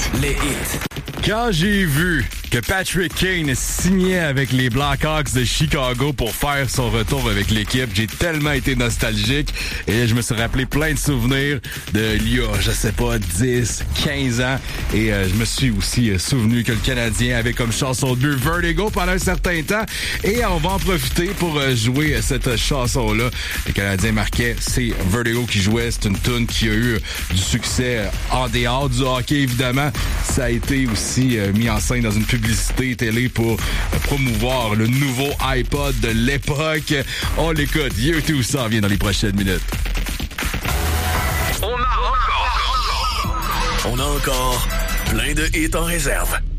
les hits. Quand j'ai vu que Patrick Kane signait avec les Blackhawks de Chicago pour faire son retour avec l'équipe, j'ai tellement été nostalgique et je me suis rappelé plein de souvenirs de il y a, je sais pas, 10, 15 ans. Et je me suis aussi souvenu que le Canadien avait comme chanson de but Vertigo pendant un certain temps. Et on va en profiter pour jouer cette chanson-là. Le Canadien marquait, c'est Vertigo qui jouait. C'est une tune qui a eu du succès en dehors du hockey, évidemment. Ça a été aussi mis en scène dans une publicité télé pour promouvoir le nouveau iPod de l'époque. On l'écoute. YouTube s'en vient dans les prochaines minutes. On a encore plein de hits en réserve.